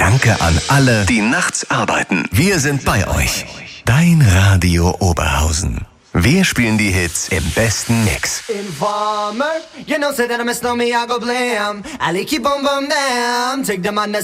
Danke an alle, die nachts arbeiten. Wir sind bei euch. Dein Radio Oberhausen. Wir spielen die Hits im besten Mix. Informer, you know, say that I'm a snowman, I go blam. I like you boom boom damn. Take them on the